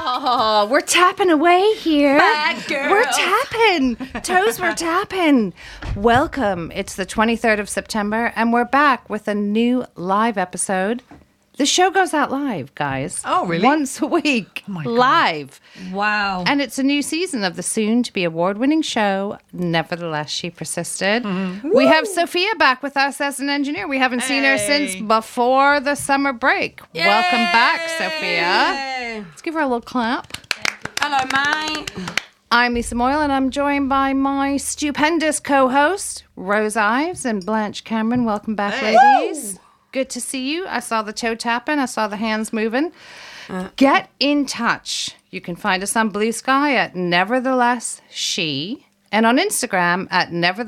Oh, we're tapping away here. Bad girl. We're tapping. Toes, we're tapping. Welcome. It's the 23rd of September, and we're back with a new live episode. The show goes out live, guys. Oh, really? Once a week. Oh, my God. Live. Wow. And it's a new season of the soon-to-be award-winning show, Nevertheless, She Persisted. Mm-hmm. We have Sophia back with us as an engineer. We haven't seen her since before the summer break. Yay! Welcome back, Sophia. Let's give her a little clap. Hello, mate. I'm Lisa Moyle, and I'm joined by my stupendous co-host, Rose Ives and Blanche Cameron. Welcome back, ladies. Good to see you. I saw the toe tapping. I saw the hands moving. Get in touch. You can find us on Blue Sky at Nevertheless She, and on Instagram at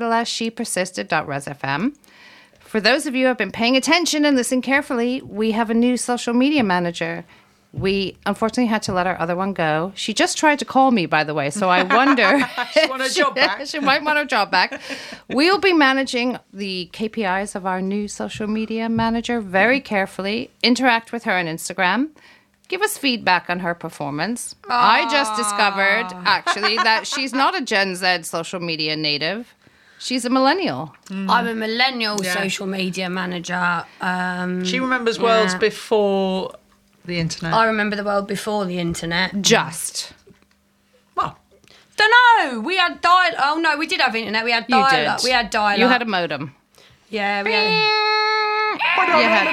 neverthelessshepersisted.resfm. For those of you who have been paying attention and listening carefully, we have a new social media manager. We unfortunately had to let our other one go. She just tried to call me, by the way, so I wonder She want her job back. She might want her job back. We'll be managing the KPIs of our new social media manager very carefully. Interact with her on Instagram. Give us feedback on her performance. I just discovered, actually, that she's not a Gen Z social media native. She's a millennial. I'm a millennial social media manager. She remembers worlds before the internet. I remember the world before the internet. Just. Well, Don't know. We had dial. Oh no, we did have internet. We had dial. You did. We had dial. You had a modem. Yeah, we had. You had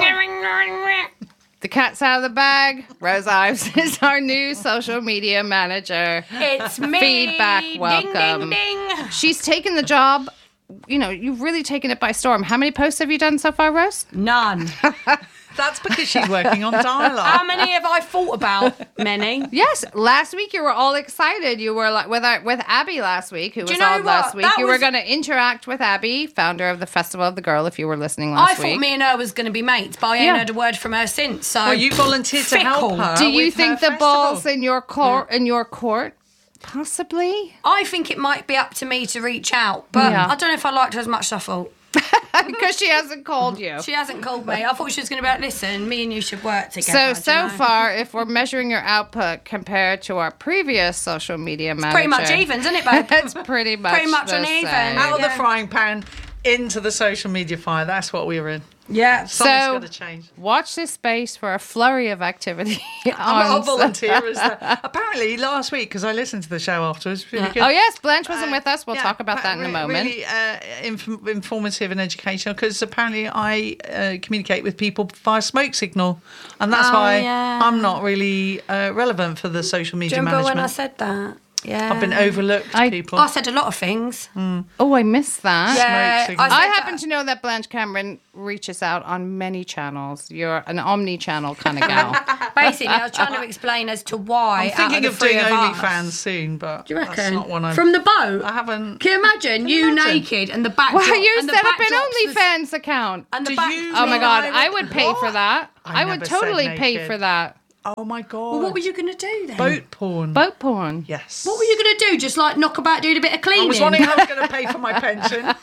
that. The cat's out of the bag. Rose Ives is our new social media manager. It's me. Feedback, welcome. Ding, ding, ding. She's taken the job. You know, you've really taken it by storm. How many posts have you done so far, Rose? None. that's because she's working on dialogue. How many have I thought about? Many. Yes, last week you were all excited. You were like with Abby last week, who was you know on last what? week. That You were was- going to interact with Abby, founder of the Festival of the Girl, if you were listening last I week. thought me and her was going to be mates, but I ain't heard a word from her since. So Well, you volunteered to help Fickle. her. Do you with think her the ball's festival. in your court? In your court, possibly, I think it might be up to me to reach out, but Yeah. I don't know if I liked her as much as I thought. because she hasn't called you. She hasn't called me. I thought she was going to be like, listen, me and you should work together. So far, if we're measuring your output compared to our previous social media manager, pretty much even, isn't it, babe? it's pretty much the an even. same. Out of the Yeah. frying pan into the social media fire. That's what we were in. Yeah. Something's So got to change. watch this space for a flurry of activity. I'll on volunteer as that. Apparently, last week, because I listened to the show afterwards, really good. Oh yes, Blanche wasn't with us. We'll Yeah, talk about that in a moment. Really informative and educational, because apparently I communicate with people via smoke signal, and that's why yeah. I'm not really relevant for the social Do media you remember management. when I said that? Yeah. I've been overlooked, people. I said a lot of things. Oh, I missed that. Yeah, signal. I said I that. happen to know that Blanche Cameron reaches out on many channels. You're an omni-channel kind of gal. Basically, I was trying to explain as to why. I'm thinking out of the three doing of us- OnlyFans soon, but Do you reckon? that's not one I'm... From the boat? I haven't... Can you imagine you imagine? naked and the back? Well, drop- you and the set up an backdrops was- OnlyFans account. And the Do back. you Oh my God, What? I would pay for that. I I would never said totally pay naked. for that. Oh my God. Well, what were you going to do then? Boat porn. Boat porn. Yes. What were you going to do? Just like knock about doing a bit of cleaning? I was wondering how I was going to pay for my pension.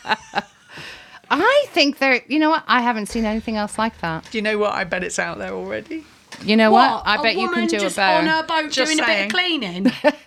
I think there. You know what? I haven't seen anything else like that. Do you know what? I bet it's out there already. You know what? I A bet you can woman do it just better. on her boat Just doing a bit saying. of cleaning.